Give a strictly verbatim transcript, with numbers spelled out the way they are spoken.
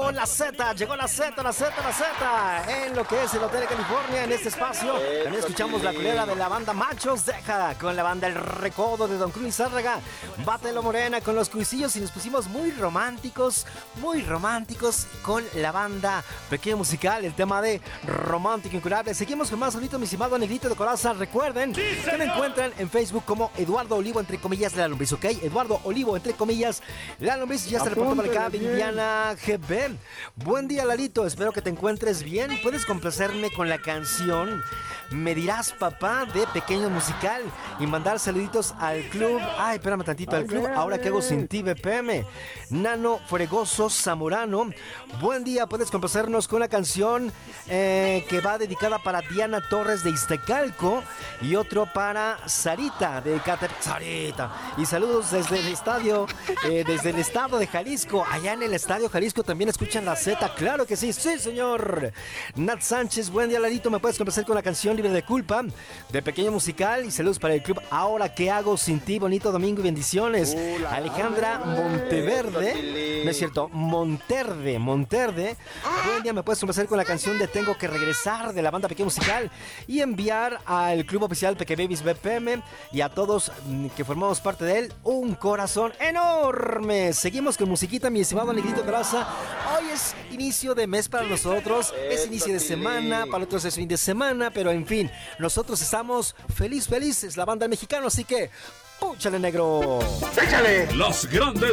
llegó la Z, llegó la Z, la Z, la Z, en lo que es el Hotel de California, en este espacio. También escuchamos la culera de la banda Machos Deja, con la banda El Recodo de Don Cruz Zárraga, Bátelo Morena con los Cuisillos, y nos pusimos muy románticos, muy románticos con la banda Pequeño Musical, el tema de Romántico Incurable. Seguimos con más solito, mi estimado Negrito de Coraza. Recuerden sí, que me encuentran en Facebook como Eduardo Olivo, entre comillas, La Lombriz, ¿ok? Eduardo Olivo, entre comillas, La Lombriz. Ya está reportando para acá Viviana G B. Buen día, Lalito, espero que te encuentres bien. ¿Puedes complacerme con la canción Me Dirás Papá de Pequeño Musical y mandar saluditos al club? Ay, espérame tantito, al club Ahora que hago sin ti, B P M. Nano Fregoso Zamorano, buen día, ¿puedes complacernos con la canción eh, que va dedicada para Diana Torres de Iztacalco y otro para Sarita de Catep? Sarita. Y saludos desde el estadio, eh, desde el estado de Jalisco. Allá en el estadio Jalisco también escuchan la Z, claro que sí, sí señor. Nat Sánchez, buen día, Lalito, ¿me puedes complacer con la canción Libre de Culpa de Pequeño Musical? Y saludos para el club Ahora que hago sin ti, bonito domingo y bendiciones. Uh, Alejandra Monteverde, no es cierto, Monterde, Monterde, buen día, ¿me puedes complacer con la canción de Tengo que Regresar de la banda Pequeño Musical? Y enviar al club oficial Peque Babies B P M y a todos que formamos parte de él un corazón enorme. Seguimos con musiquita, mi estimado Negrito Coraza. Hoy es inicio de mes para nosotros, es inicio de semana, para otros es fin de semana, pero en fin, nosotros estamos feliz, felices, la banda mexicana, así que ¡púchale, negro! ¡Échale! Los grandes